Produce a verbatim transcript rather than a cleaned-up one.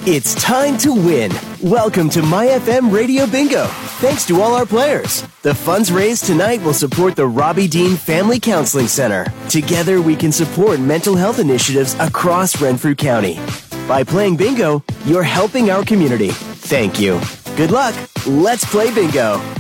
It's time to win. Welcome to My F M Radio Bingo. Thanks to all our players. The funds raised tonight will support the Robbie Dean Family Counseling Center. Together, we can support mental health initiatives across Renfrew County. By playing bingo, you're helping our community. Thank you. Good luck. Let's play bingo.